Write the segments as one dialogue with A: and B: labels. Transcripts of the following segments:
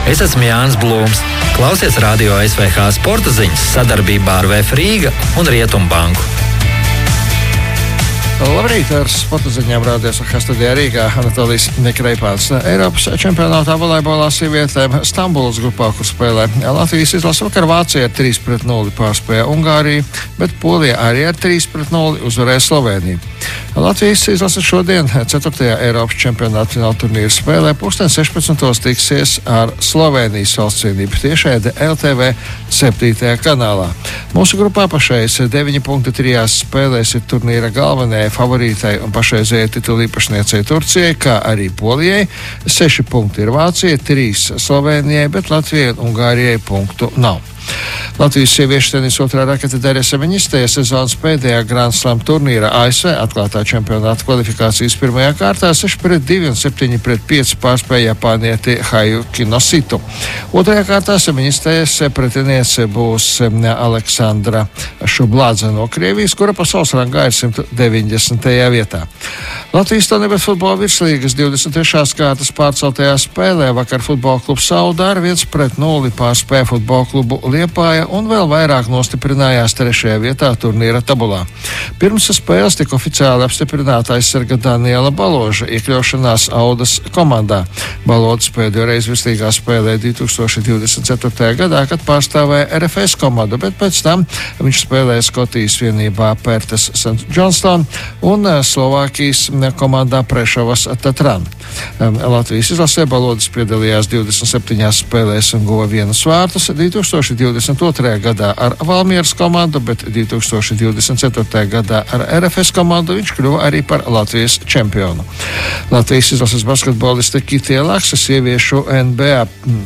A: Es esmu Jānis Blūms. Klausies Radio SVH sporta ziņas sadarbībā ar VF Rīga un Rietumbanku.
B: Labrīt, ar sporta ziņām rādījās studijā Rīgā Anatolijas Nekreipāns. Eiropas čempionātā volejbolā sievietēm Stambulas grupā, kur spēlē Latvijas izlase, vakar Vācija ar 3-0 pārspēja Ungāriju, bet Polija arī ar 3-0 uzvarēja Slovēniju. Latvijas izlase šodien 4. Eiropas čempionāta fināla turnīra spēlē 16:00 tiksies ar Slovēnijas valstsvienību tiešraidē LTV 7. kanālā. Mūsu grupā pašreiz 9 punkti 3 spēlēs ir turnīra galvenajai favorītai un pašreizējai titula īpašniecei Turcijai, kā arī Polijai. 6 punkti ir Vācijai, 3 Slovēnijai, bet Latvijai un Ungārijai punktu nav. Latvijas sieviešu tenisa otrā rakete Darija Semeņistē sezonas pēdējā Grand Slam turnīra ASV atklātā čempionāta kvalifikācijas pirmajā kārtā 6-2 un 7-5 pārspēja Japānieti Hajuki Nositu. Otrajā kārtā Semeņistēs pretiniece būs Aleksandra Šublādze no Krievijas, kura pasaules rangā ir 190. vietā. Latvijas Tonibet futbola virslīgas 23. kārtas pārceltajā spēlē vakar futbola klubs Sauda ar 1-0 pārspēja futbola klubu Liepāja un vēl vairāk nostiprinājās 3. vietā turnīra tabulā. Pirms spēles tika oficiāli apstiprināta aizsarga Daniela Baloža iekļaušanās Audas komandā. Balodis pēdējo reizi virslīgā spēlē 2024. gadā, kad pārstāvēja RFS komandu, bet pēc tam viņš spēlēja Skotijas vienībā Pertas St. Johnston un Slovākijas komandā Prešovas Tatran. Latvijas izlasē Balodis piedalījās 27 spēlēs un guva 1 vārtus 2022. gadā ar Valmieras komandu, bet 2024. gadā ar RFS komandu viņš kļuva arī par Latvijas čempionu. Latvijas izlases basketboliste Kitija Laksa sieviešu NBA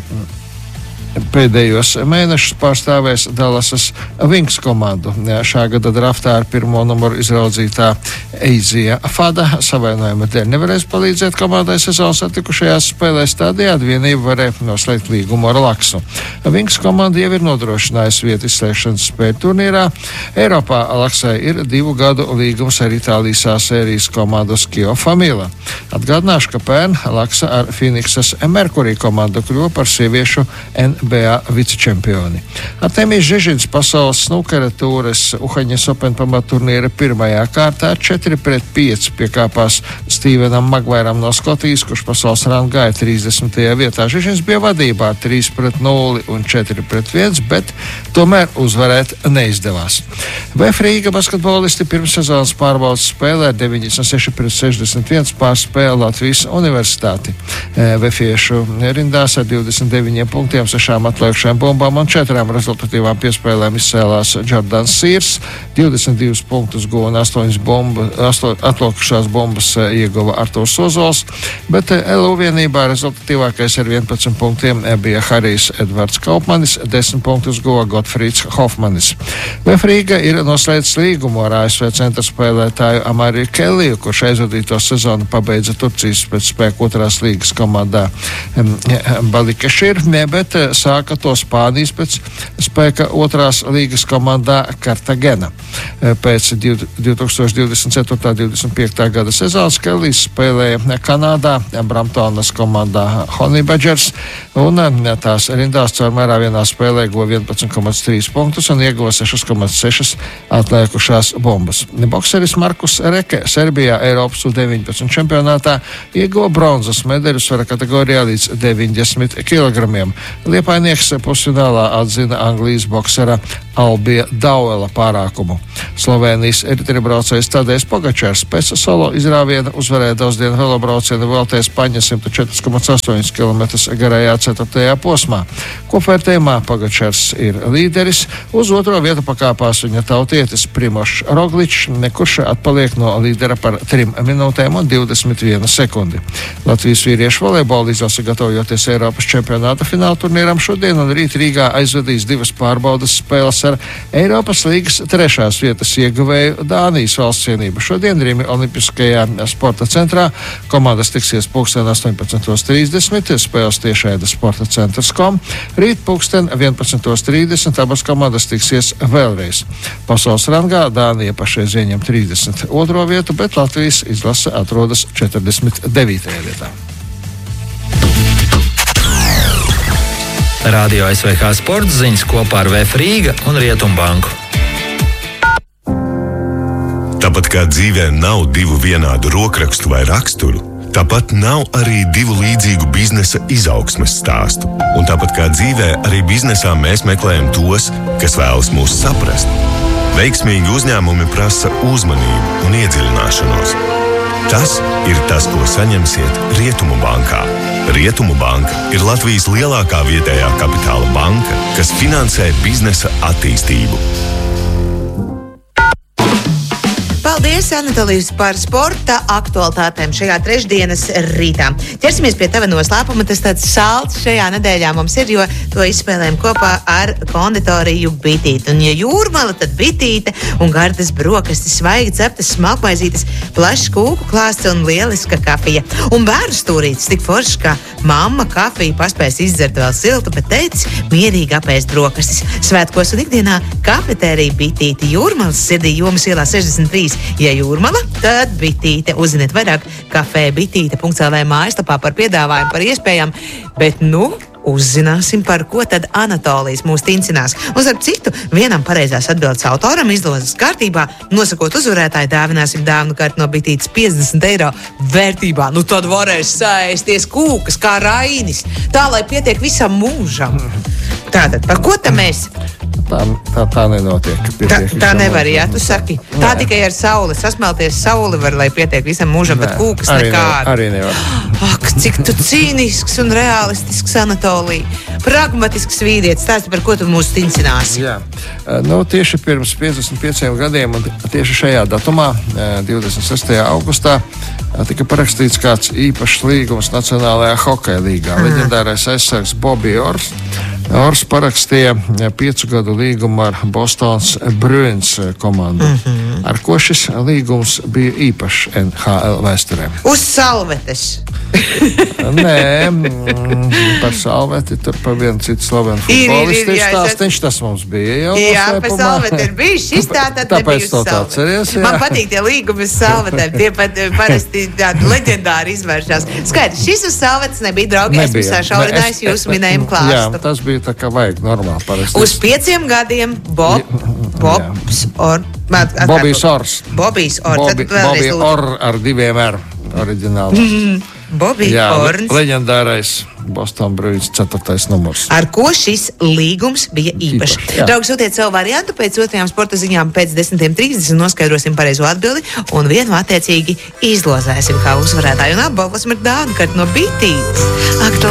B: pēdējos mēnešus pārstāvēs Dallasas Wings komandu. Šā gada draftā ar 1. numuru izraudzītā Eizija Fada savainojuma dēļ nevarēs palīdzēt komandai sezonas atlikušajās spēlēs, tādējādi vienība varēja noslēgt līgumu ar Laksu. Wings komanda jau ir nodrošinājusi vietu izslēgšanas spēļu turnīrā. Eiropā Laksai ir 2 gadu līgums ar Itālijas sērijas komandu Skio Famila. Atgādināšu, ka pērn Laksa ar Phoenixas Mercury komandu kļuva par sieviešu NBA vicečempioni. Artemijs Žižins pasaules snukera tūres Uhaņas Open pamatturnīra pirmajā kārtā 4-5 piekāpās Stevenam Magvairam no Skotijas, kurš pasaules rangā ir 30. vietā. Žižins bija vadībā 3-0 un 4-1, bet tomēr uzvarēt neizdevās. VF Rīga basketbolisti pirmssezonas pārbaudas spēlē 96-61 pārspēja Latvijas universitāti. VFiešu rindās ar 29 punktiem, 6 atlikušajām bumbām un 4 rezultatīvām piespēlēm izcēlās Jordans Sīrs, 22 punktus guva un 8 atlikušās bumbas ieguva Artūrs Ozols, bet LU vienībā rezultatīvākais ar 11 punktiem bija Harijs Edvards Kaupmanis, 10 punktus guva Gotfrīds Hofmanis. VF Rīga ir noslēdzis līgumu ar ASV centra spēlētāju Amariju Kelliju, kurš aizvadīto sezonu pabeidza Turcijas pēcspēku 2. līgas komandā Balikešir, bet sāka to Spānijas pēc spēka 2. līgas komandā Kartagena. Pēc 2024.-25. gada sezonas Kellijs spēlēja Kanādā Bramptonas komandā Honey Badgers un tās rindās caurmērā vienā spēlē guva 11,3 punktus un ieguva 6,6 atliekušās bumbas. Bokseris Markus Reke Serbijā Eiropas U19 čempionātā ieguva bronzas medaļu svara kategorijā līdz 90 kg. Liepainieks pusfinālā atzina Anglijas boksera Albija Dauela pārākumu. Slovēnijas riteņbraucējs Tadejs Pogačars pēc solo izrāviena uzvarēja daudzdienu velobraucienu Vuelta España 104,8 km garajā 4. posmā. Kopvērtējumā Pogačars ir līderis, uz 2. vietu pakāpās viņa tautietis Primožs Rogličs, kurš atpaliek no līdera par 3 minūtēm un 21 sekundi. Latvijas vīriešu volejbola izlase gatavojoties Eiropas čempionāta fināla turnīram šodien un rīt Rīgā aizvadīs 2 pārbaudas spēles ar Eiropas līgas 3. vietas ieguvēju Dānijas valstsvienību. Šodien Rīmi Olimpiskajā sporta centrā komandas tiksies 18:30, spēles tiešraide sporta centrs.com. Rīt 11:30 abas komandas tiksies vēlreiz. Pasaules rangā Dānija pašreiz ieņem 32. vietu, bet Latvijas izlase atrodas 49. vietā.
A: Radio SVH sporta ziņas kopā ar VF Rīga un Rietumbanku.
C: Tāpat kā dzīvē nav divu vienādu rokrakstu vai raksturu, tāpat nav arī divu līdzīgu biznesa izaugsmes stāstu. Un tāpat kā dzīvē, arī biznesā mēs meklējam tos, kas vēlas mūs saprast. Veiksmīgi uzņēmumi prasa uzmanību un iedziļināšanos. Tas ir tas, ko saņemsiet Rietumu bankā. Rietumu banka ir Latvijas lielākā vietējā kapitāla banka, kas finansē biznesa attīstību.
D: Paldies, Anatolijas, par sporta aktualitātēm šajā trešdienas rītā. Ķersimies pie tava noslēpuma. Tas tāds salds šajā nedēļā mums ir, jo to izspēlējam kopā ar konditoriju Bitīte. Un ja jūrmala, tad Bitīte un gardas brokastis, svaigi ceptas smalkmaizītes, plašs kūku klāsts un lieliska kafija. Un bērnu stūrītis tik foršs, ka mamma kafiju paspēs izdzert vēl siltu, bet teicis mierīgi apēst brokastis. Svētkos un ikdienā kafetērija Bitīte jūrmalas sirdī Jomas ielā 63. Ja jūrmala, tad Bitīte. Uzziniet vairāk kafēbitīte.lv mājaslapā par piedāvājumu, par iespējām, bet uzzināsim, par ko tad Anatolijas mūs tincinās. Un starp citu, vienam pareizās atbildes autoram izlozes kārtībā, nosakot uzvarētāju, dāvināsim dāvanu karti no Bitītes 50 eiro vērtībā. Tad varēs sēsties kūkas kā Rainis, tā lai pietiek visam mūžam. Tātad, par ko tam mēs?
B: Tā nenotiek.
D: Tā nevar, ja tu saki. Tā tikai ar sauli. Sasmelties sauli var, lai pietiek visam mūžam, bet kūkas nekāda.
B: Arī nevar.
D: Ak, cik tu cīnisks un realistisks, Anatolija. Pragmatisks vīrietis. Stāsti, par ko tu mūs tincinās.
B: Jā. Tieši pirms 55 gadiem un tieši šajā datumā, 26. augustā, tika parakstīts kāds īpašs līgums Nacionālajā hokeja līgā. Leģendārais aizsargs Bobby Orrs parakstīja 5 gadu līgumu ar Bostonas Bruins komandu, ar ko šis līgums bija īpašs NHL vēsturē.
D: Uz salvetes!
B: Nē, par salveti tur pa vienu citu slavenu futbolistu stāstiņš, tas mums bija jau
D: noslēpumā. Jā, par salveti ir bijis, šis tātad nebija uz salveti. Man patīk tie līgumi uz salvetēm, tie pat parasti tādi leģendāri izvēršās. Skaidrs, šis uz salvetes nebija, draugi, es mums šaurinājis jūsu minējumu klāstu.
B: Jā, tas bija tā kā vajag normāli parasti.
D: Uz 5 gadiem Bobijs Orrs. Bobijs
B: Orrs ar 2 R oriģināli.
D: Bobby Orns.
B: Leģendārais Boston Bruins 4. numurs.
D: Ar ko šis līgums bija īpašs? Draugi, sūtiet savu variantu pēc 2. sporta ziņām pēc 10:30 noskaidrosim pareizo atbildi un vienu attiecīgi izlozēsim kā uzvarētāju un apbalvosim ar dāvanu karti no Bitītes.